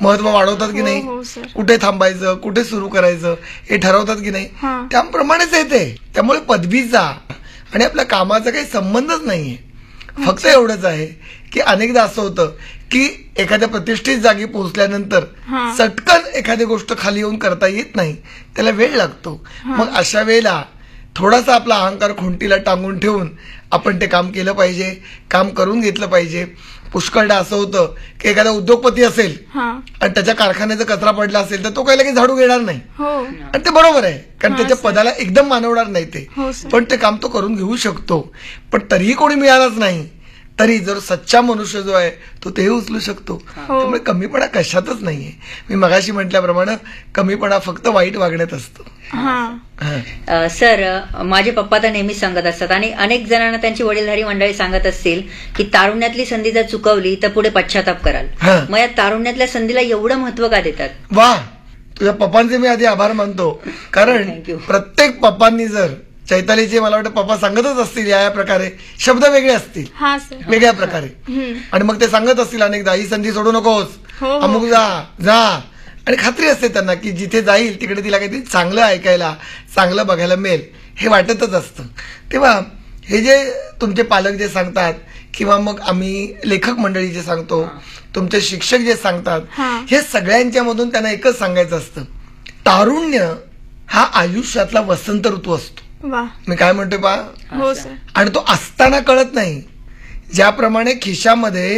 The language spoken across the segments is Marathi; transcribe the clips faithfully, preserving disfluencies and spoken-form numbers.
महत्व वाढवतात की हो, नाही, हो, सर. कुठे थांबायचं कुठे सुरू करायचं हे ठरवतात की नाही, हा. त्याप्रमाणेच येते. त्यामुळे पदवीचा आणि आपल्या कामाचा काही संबंधच नाहीये. फक्त एवढंच आहे की अनेकदा असं होतं की एखाद्या प्रतिष्ठित जागी पोहोचल्यानंतर हा. चटकन एखादी गोष्ट खाली येऊन करता येत नाही, त्याला वेळ लागतो. मग अशा वेळेला थोडासा आपला अहंकार खुंटीला टांगून ठेवून आपण ते काम केलं पाहिजे, काम करून घेतलं पाहिजे. पुष्कळदा असं होतं की एखादा उद्योगपती असेल हा. आणि त्याच्या कारखान्याचा कचरा पडला असेल तर तो काही लगेच झाडू घेणार नाही, हो आणि ते बरोबर आहे, कारण हा, त्याच्या सर. पदाला एकदम मानवणार नाही ते, हो, सर. पण ते काम तो करून घेऊ शकतो. पण तरीही कोणी मिळालंच नाही तरी जर सच्चा मनुष्य जो आहे तो तेही उचलू शकतो. त्यामुळे कमीपणा कशातच नाहीये. मी मगाशी म्हटल्याप्रमाणे कमीपणा फक्त वाईट वागण्यात असतो. हा. हा. अ, सर अ, माझे पप्पा तर नेहमीच सांगत असतात आणि अनेक जणांना त्यांची वडीलधारी मंडळी सांगत असतील की तारुण्यातली संधी जर चुकवली तर पुढे पश्चाताप कराल. हा. मग या तारुण्यातल्या संधीला एवढं महत्व का देतात? वा, तुझ्या पप्पांचे मी आधी आभार मानतो, कारण Thank you. प्रत्येक पप्पांनी जर चैतालीचे मला वाटतं पप्पा सांगतच असतील या या प्रकारे, शब्द वेगळे असतील हा सर. वेगळ्या प्रकारे, हम्म. आणि मग ते सांगत असतील अनेकदा ही संधी सोडू नकोस, हो, हो. अमुक जा जा, आणि खात्री असते त्यांना की जिथे जाईल तिकडे तिला काहीतरी चांगलं ऐकायला चांगलं बघायला मिळेल हे वाटतच असतं. तेव्हा हे जे तुमचे पालक जे सांगतात किंवा मग आम्ही लेखक मंडळी जे सांगतो, तुमचे शिक्षक जे सांगतात, हा. हे सगळ्यांच्या मधून त्यांना एकच सांगायचं असतं, तारुण्य हा आयुष्यातला वसंत ऋतू असतो. वा. मी काय म्हणतोय पा, हो सर. आणि तो असताना कळत नाही. ज्याप्रमाणे खिशामध्ये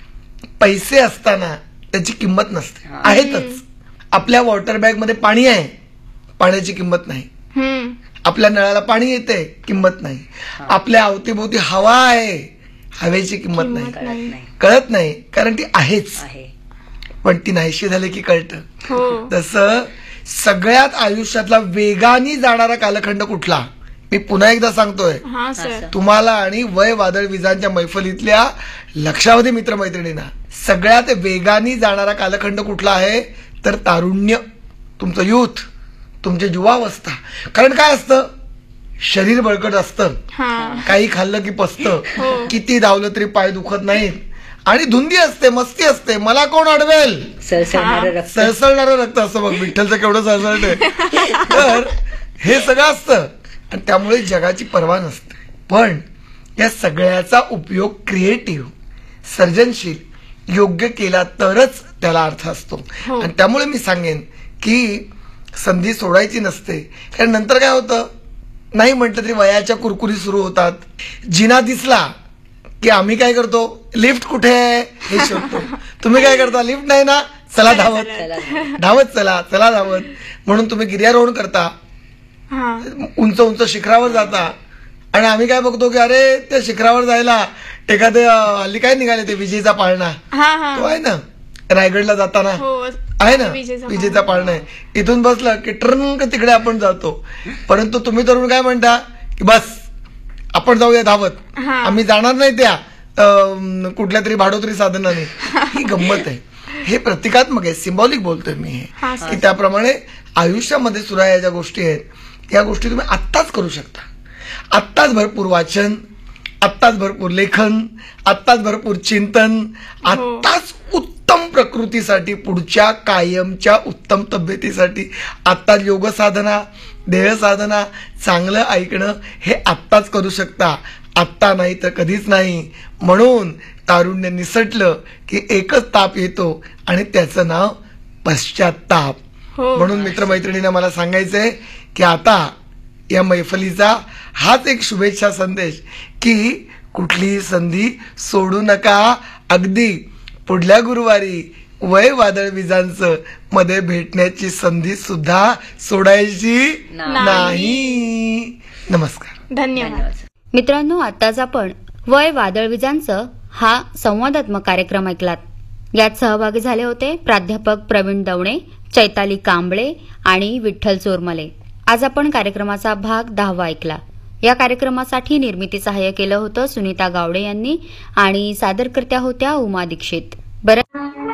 पैसे असताना त्याची किंमत नसते, आहेतच. आपल्या वॉटर बॅग मध्ये पाणी आहे, पाण्याची किंमत नाही. हम्म. आपल्या नळाला पाणी येते, किंमत नाही. आपल्या अवतीभोवती हवा आहे, हवेची किंमत नाही, किंमत नाही. नाही कळत नाही, कारण ती आहेच. आहे. पण ती नाहीशी झाली की कळतं. हो. तसं सगळ्यात आयुष्यातला वेगाने जाणारा कालखंड कुठला, मी पुन्हा एकदा सांगतोय हा सर. तुम्हाला आणि वय वादळ विजांच्या मैफलीतल्या लक्षावधी मित्रमैत्रिणींना, सगळ्यात वेगाने जाणारा कालखंड कुठला आहे तर तारुण्य, तुमचं युथ, तुमची युवावस्था. कारण काय असतं, शरीर बळकट असतं, हा. काही खाल्लं की पचतं, हो. किती धावलं तरी पाय दुखत नाहीत, आणि धुंदी असते, मस्ती असते, मला कोण अडवेल, सळसळणारं रक्त. सळसळणारं रक्त असतं. बघ विठ्ठलचं केवढं सळसळतंय. तर हे सगळं असतं आणि त्यामुळे जगाची पर्वा नसते. पण या सगळ्याचा उपयोग क्रिएटिव्ह, सर्जनशील, योग्य केला तरच त्याला अर्थ असतो. हो. आणि त्यामुळे मी सांगेन की संधी सोडायची नसते, कारण नंतर काय होतं, नाही म्हटलं तरी वयाच्या कुरकुरी सुरू होतात. जिना दिसला की आम्ही काय करतो, लिफ्ट कुठे आहे हे शोधतो. तुम्ही काय करता, लिफ्ट नाही ना, चला धावत चला. धावत चला चला धावत, म्हणून तुम्ही गिर्यारोहण करता, हा. उंच उंच शिखरावर जाता. आणि आम्ही काय बघतो की अरे त्या शिखरावर जायला एखादे हल्ली काय निघाले ते विजेचा पाळणा, हा. हा. तो आहे ना रायगडला जाताना, हो. आहे ना विजेचा विजेचा पाळणा आहे. इथून बसलं की ट्रंक तिकडे आपण जातो. परंतु तुम्ही तरुण काय म्हणता की बस आपण जाऊया धावत, हा. आम्ही जाणार नाही त्या अं, कुठल्या तरी भाडोत्री साधनाने. ही गंमत आहे, हे प्रतिकात्मक आहे, सिम्बॉलिक बोलतोय मी हे, हा, की त्याप्रमाणे आयुष्यामध्ये सुद्धा या ज्या गोष्टी आहेत या गोष्टी तुम्ही आत्ताच करू शकता. आत्ताच भरपूर वाचन, आत्ताच भरपूर लेखन, आत्ताच भरपूर चिंतन, आत्ताच उत्तम प्रकृतीसाठी, पुढच्या कायमच्या उत्तम तब्येतीसाठी आत्ताच योग साधना, देह साधना, चांगलं ऐकणं हे आत्ताच करू शकता. आत्ता नाही तर कधीच नाही. म्हणून तारुण्य निसटलं की एकच ताप येतो आणि त्याचं नाव पश्चात्ताप. हो. म्हणून मित्रमैत्रिणींना मला सांगायचंय की आता या मैफलीचा हाच एक शुभेच्छा संदेश की कुठलीही संधी सोडू नका. अगदी पुढल्या गुरुवारी वय वादळ विजांचं मध्ये भेटण्याची संधी सुद्धा सोडायची नाही. नमस्कार. धन्यवाद. धन्यवाद. मित्रांनो, आताच आपण वय वादळविजांचं हा संवादात्मक कार्यक्रम ऐकलात. यात सहभागी झाले होते प्राध्यापक प्रवीण दवणे, चैताली कांबळे आणि विठ्ठल चोरमले. आज आपण कार्यक्रमाचा भाग दहावा ऐकला. या कार्यक्रमासाठी निर्मिती सहाय्य केलं होतं सुनीता गावडे यांनी आणि सादरकर्त्या होत्या उमा दीक्षित. बरं.